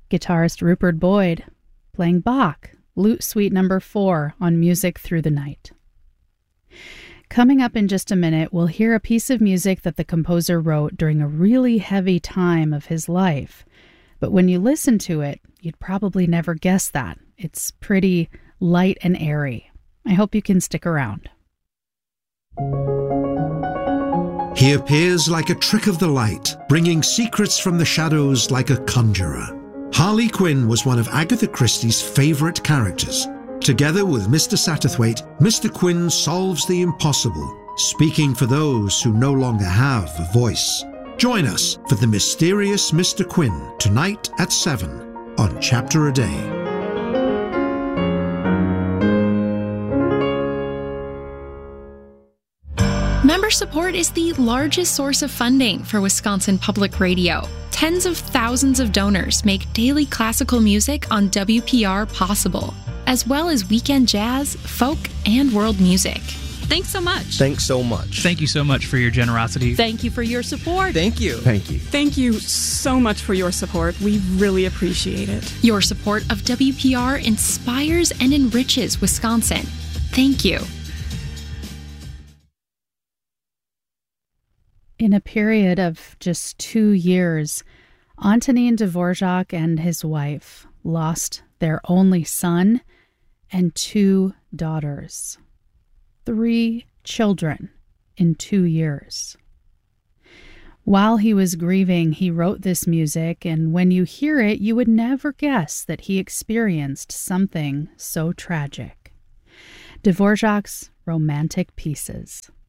Guitarist Rupert Boyd playing Bach, Lute Suite No. 4 on Music Through the Night. Coming up in just a minute, we'll hear a piece of music that the composer wrote during a really heavy time of his life. But when you listen to it, you'd probably never guess that. It's pretty light and airy. I hope you can stick around. He appears like a trick of the light, bringing secrets from the shadows like a conjurer. Harley Quinn was one of Agatha Christie's favourite characters. Together with Mr. Satterthwaite, Mr. Quinn solves the impossible, speaking for those who no longer have a voice. Join us for The Mysterious Mr. Quinn, tonight at 7 on Chapter a Day. Member support is the largest source of funding for Wisconsin Public Radio. Tens of thousands of donors make daily classical music on WPR possible, as well as weekend jazz, folk, and world music. Thanks so much. Thanks so much. Thank you so much for your generosity. Thank you for your support. Thank you. Thank you. Thank you so much for your support. We really appreciate it. Your support of WPR inspires and enriches Wisconsin. Thank you. In a period of just 2 years, Antonin Dvorak and his wife lost their only son and 2 daughters. 3 children in 2 years. While he was grieving, he wrote this music, and when you hear it, you would never guess that he experienced something so tragic. Dvorak's Romantic Pieces.